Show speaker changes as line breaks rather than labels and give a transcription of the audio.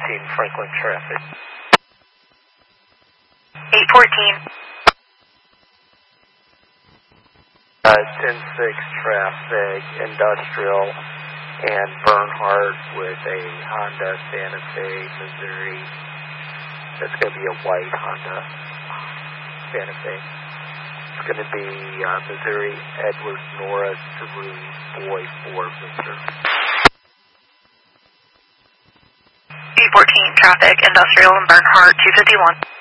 Franklin traffic.
814.
10-6 traffic, industrial, and Bernhardt with a Honda Santa Fe, Missouri. That's going to be a white Honda Santa Fe. It's going to be Missouri, Edward, Nora, 3, Boy, 4, Victor.
814 traffic, industrial, and Bernhardt, 251.